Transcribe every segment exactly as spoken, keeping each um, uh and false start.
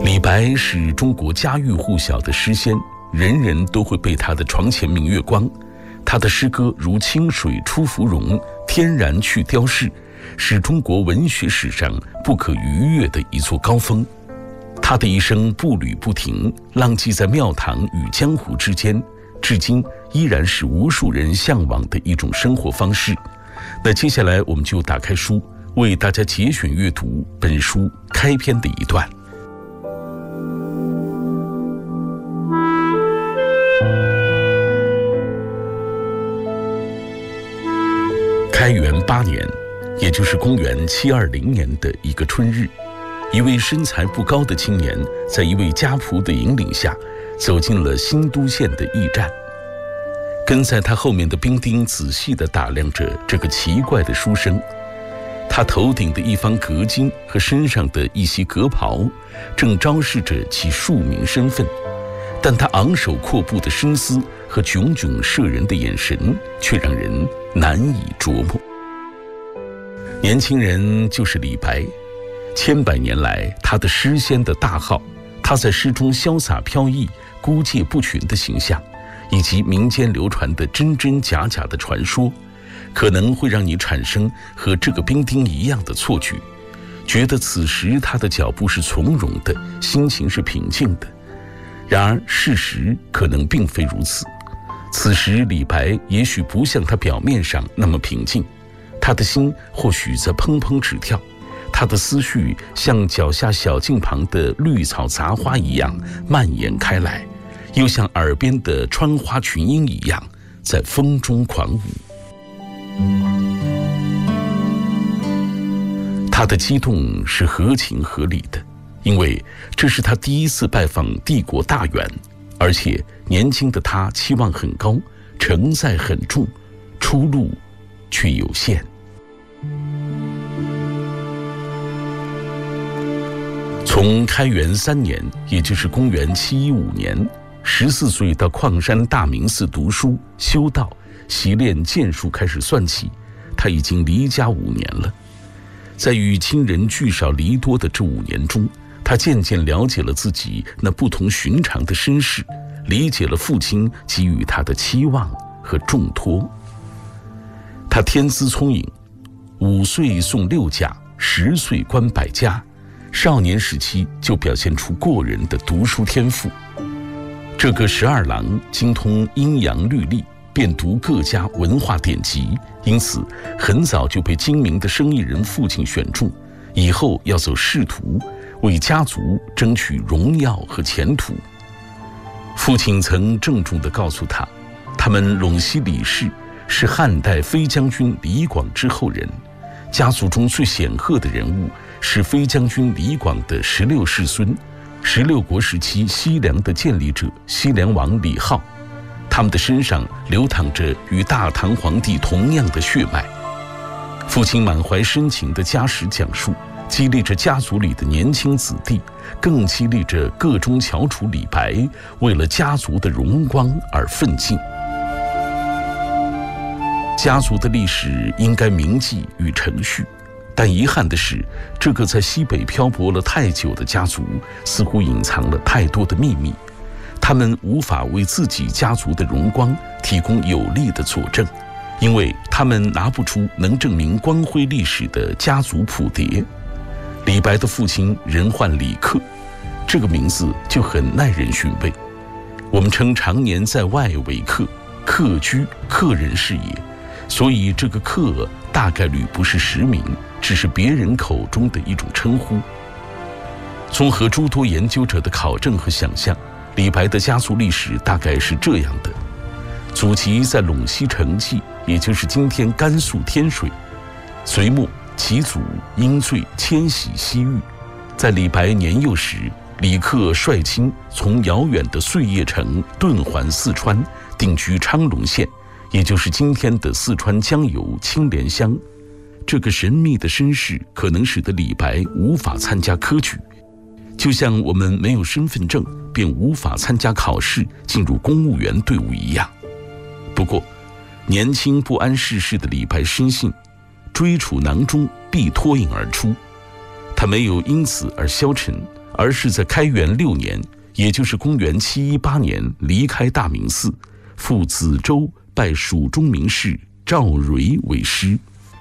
李白是中国家喻户晓的诗仙，人人都会背他的床前明月光。他的诗歌如清水出芙蓉，天然去雕饰，是中国文学史上不可逾越的一座高峰。他的一生步履不停，浪迹在庙堂与江湖之间，至今依然是无数人向往的一种生活方式。那接下来我们就打开书，为大家节选阅读本书开篇的一段。开元八年，也就是公元七二零年的一个春日，一位身材不高的青年在一位家仆的引领下走进了新都县的驿站。跟在他后面的兵丁仔细地打量着这个奇怪的书生，他头顶的一方革巾和身上的一袭革袍正昭示着其庶民身份，但他昂首阔步的身姿和炯炯摄人的眼神却让人难以琢磨。年轻人就是李白，千百年来他的诗仙的大号，他在诗中潇洒飘逸、孤介不群的形象，以及民间流传的真真假假的传说，可能会让你产生和这个兵丁一样的错觉，觉得此时他的脚步是从容的，心情是平静的。然而事实可能并非如此，此时李白也许不像他表面上那么平静，他的心或许在砰砰直跳，他的思绪像脚下小径旁的绿草杂花一样蔓延开来，又像耳边的穿花群莺一样在风中狂舞。他的激动是合情合理的，因为这是他第一次拜访帝国大员，而且年轻的他期望很高，承载很重，出路却有限。从开元三年，也就是公元七一五年，十四岁到矿山大明寺读书修道习练剑术开始算起，他已经离家五年了。在与亲人聚少离多的这五年中，他渐渐了解了自己那不同寻常的身世，理解了父亲给予他的期望和重托。他天资聪颖，五岁诵六甲，十岁观百家，少年时期就表现出过人的读书天赋。这个十二郎精通阴阳律历，遍读各家文化典籍，因此很早就被精明的生意人父亲选中，以后要走仕途，为家族争取荣耀和前途。父亲曾郑重地告诉他，他们陇西李氏是汉代飞将军李广之后人，家族中最显赫的人物是飞将军李广的十六世孙，十六国时期西凉的建立者西凉王李浩，他们的身上流淌着与大唐皇帝同样的血脉。父亲满怀深情的家史讲述，激励着家族里的年轻子弟，更激励着各中翘楚李白为了家族的荣光而奋进。家族的历史应该铭记与承续，但遗憾的是，这个在西北漂泊了太久的家族似乎隐藏了太多的秘密，他们无法为自己家族的荣光提供有力的佐证，因为他们拿不出能证明光辉历史的家族谱牒。李白的父亲人唤李克，这个名字就很耐人寻味。我们称常年在外为客，客居客人是也，所以这个客大概率不是实名，只是别人口中的一种称呼。综合诸多研究者的考证和想象，李白的家族历史大概是这样的：祖籍在陇西成纪，也就是今天甘肃天水。隋末其祖因罪迁徙西域，在李白年幼时，李克率亲从遥远的碎叶城遁还四川，定居昌隆县，也就是今天的四川江油青莲乡。这个神秘的身世可能使得李白无法参加科举，就像我们没有身份证便无法参加考试进入公务员队伍一样。不过年轻不谙世事的李白深信追处囊中必脱颖而出，他没有因此而消沉， 而是在开元六年，也就是公元七一八年离开大明寺，赴梓州拜蜀中名士赵蕤为师。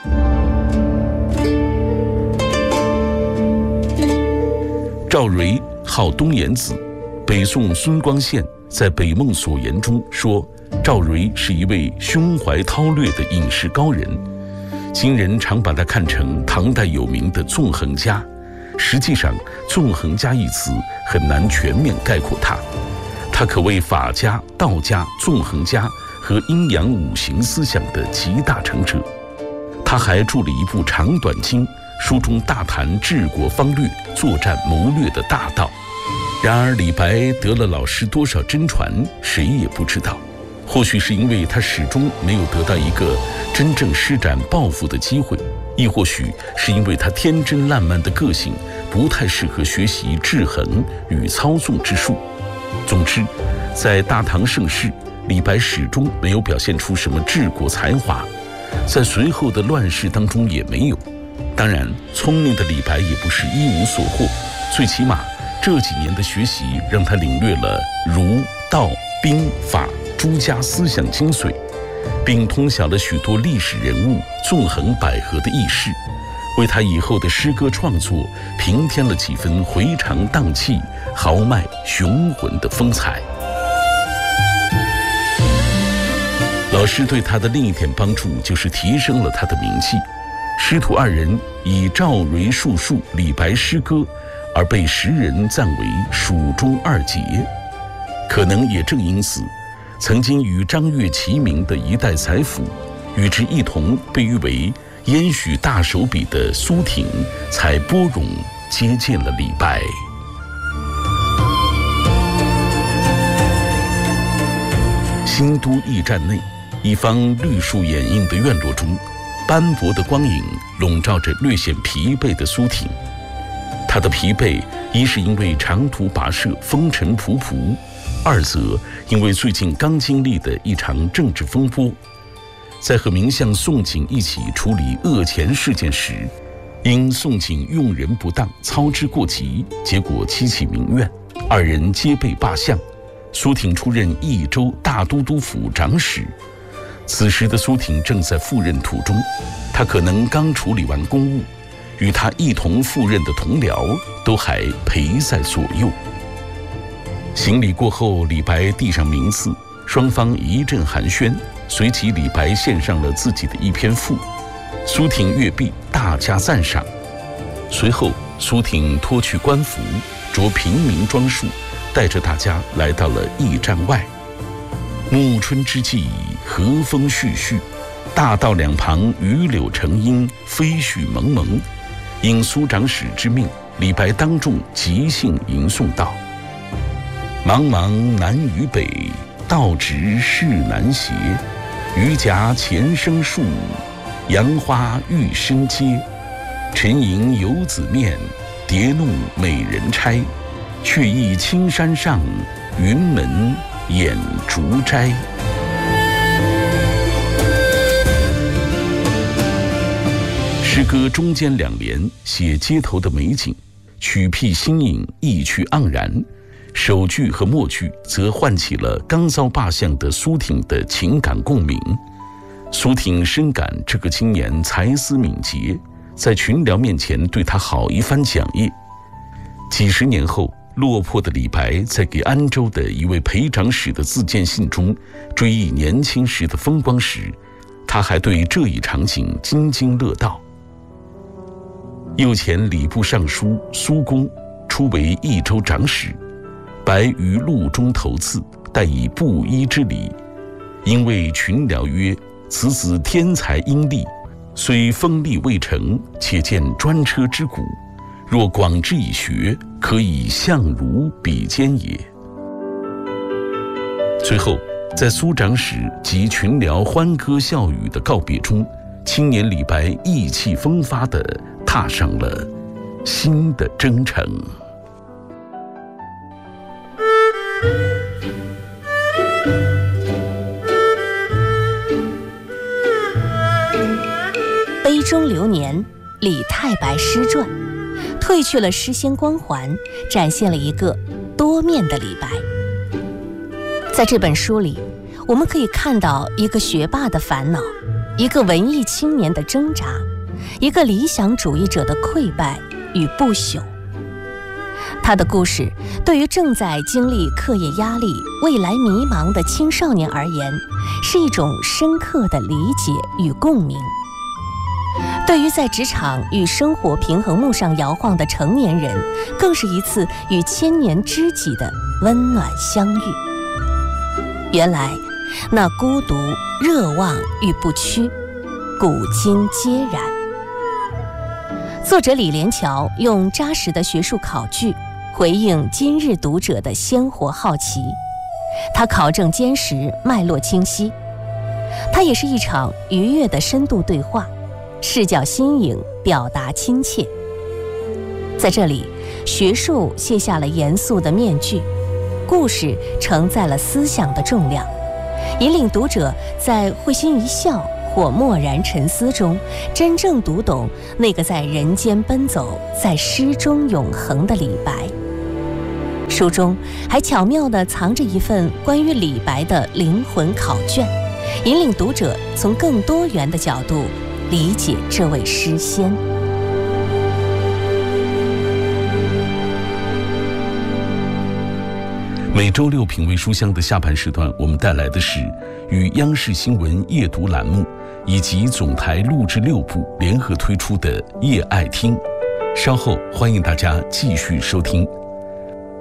赵蕤号东岩子，北宋孙光宪在《北梦所言》中说，赵蕤是一位胸怀韬略的隐士高人，今人常把他看成唐代有名的纵横家。实际上，纵横家一词很难全面概括他，他可谓法家、道家、纵横家和阴阳五行思想的集大成者。他还著了一部《长短经》，书中大谈治国方略、作战谋略的大道。然而李白得了老师多少真传，谁也不知道。或许是因为他始终没有得到一个真正施展抱负的机会，亦或许是因为他天真烂漫的个性不太适合学习制衡与操纵之术。总之，在大唐盛世，李白始终没有表现出什么治国才华，在随后的乱世当中也没有。当然，聪明的李白也不是一无所获，最起码这几年的学习让他领略了儒、道、兵、法诸家思想精髓，并通晓了许多历史人物纵横捭阖的轶事，为他以后的诗歌创作平添了几分回肠荡气、豪迈雄浑的风采。老师对他的另一点帮助就是提升了他的名气，师徒二人以赵蕤述术、李白诗歌而被时人赞为蜀中二杰。可能也正因此，曾经与张悦齐名的一代才府，与之一同被誉为燕许大手笔的苏挺，才拨冗接见了李白。新都驿站内，一方绿树掩映的院落中，斑驳的光影笼罩着略显疲惫的苏挺。他的疲惫，一是因为长途跋涉风尘仆仆，二则因为最近刚经历的一场政治风波。在和名相宋璟一起处理恶钱事件时，因宋璟用人不当、操之过急，结果激起民怨，二人皆被罢相。苏挺出任益州大都督府长史。此时的苏挺正在赴任途中，他可能刚处理完公务，与他一同赴任的同僚都还陪在左右。行礼过后，李白递上名次，双方一阵寒暄，随即李白献上了自己的一篇赋，苏挺阅毕，大加赞赏。随后苏挺脱去官服，着平民装束，带着大家来到了驿站外。暮春之际，和风煦煦，大道两旁榆柳成荫，飞絮蒙蒙。应苏长史之命，李白当众即兴吟诵道：茫茫南与北，道直势难斜。鱼夹前生树，杨花欲生阶。沉吟游子面，蝶怒美人钗。却忆青山上，云门掩竹斋。诗歌中间两联写街头的美景，曲辟新颖，意趣盎然；首句和末句则唤起了刚遭罢相的苏挺的情感共鸣。苏挺深感这个青年才思敏捷，在群僚面前对他好一番讲业。几十年后，落魄的李白在给安州的一位陪长史的自荐信中追忆年轻时的风光时，他还对这一场景津津乐道。右前礼部尚书苏公初为益州长史，白于路中头次，待以布衣之礼。因为群僚曰：此子天才英丽，虽锋利未成，且见专车之骨。若广之以学，可以相如比肩也。最后，在苏长史及群僚欢歌笑语的告别中，青年李白意气风发地踏上了新的征程。 杯中流年，李太白诗传。 褪去了诗仙光环，展现了一个多面的李白。在这本书里，我们可以看到一个学霸的烦恼，一个文艺青年的挣扎，一个理想主义者的溃败与不朽。他的故事对于正在经历课业压力、未来迷茫的青少年而言，是一种深刻的理解与共鸣；对于在职场与生活平衡木上摇晃的成年人，更是一次与千年知己的温暖相遇。原来那孤独、热望与不屈，古今皆然。作者李连桥用扎实的学术考据回应今日读者的鲜活好奇，他考证坚实，脉络清晰。它也是一场愉悦的深度对话，视角新颖，表达亲切。在这里，学术卸下了严肃的面具，故事承载了思想的重量，引领读者在会心一笑或默然沉思中，真正读懂那个在人间奔走，在诗中永恒的李白。书中还巧妙地藏着一份关于李白的灵魂考卷，引领读者从更多元的角度理解这位诗仙。 每周六品味书香的下盘时段，我们带来的是与央视新闻夜读栏目以及总台录制六部联合推出的夜爱听。稍后欢迎大家继续收听。